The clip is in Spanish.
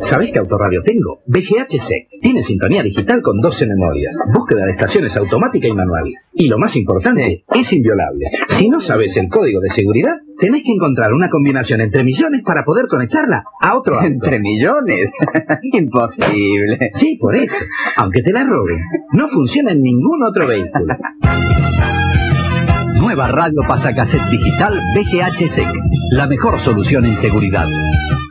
¿Sabés qué autorradio tengo? VGH SEC. Tiene sintonía digital con 12 memorias, búsqueda de estaciones automática y manual. Y lo más importante, es inviolable. Si no sabes el código de seguridad, tenés que encontrar una combinación entre millones para poder conectarla a otro auto. ¿Entre millones? Imposible. Sí, por eso. Aunque te la roben, no funciona en ningún otro vehículo. Nueva radio pasacassette digital VGH SEC. La mejor solución en seguridad.